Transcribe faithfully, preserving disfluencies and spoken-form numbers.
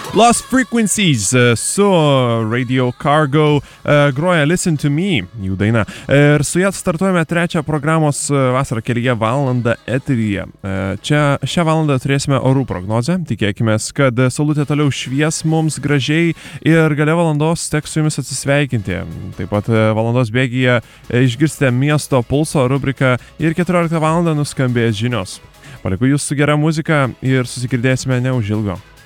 Lost Frequencies su Radio Cargo groja Listen to Me, jų daina. Ir su ją startuojame trečią programos vasarą kelyje valandą eteryje. Čia šią valandą turėsime orų prognozę. Tikėkime, kad saulutė toliau švies mums gražiai ir gale valandos teks su jumis atsisveikinti. Taip pat valandos bėgyje išgirsite miesto pulso rubriką ir keturioliktą valandą nuskambės žinios. Paliku jūs su gera muzika ir susigirdėsime neužilgo.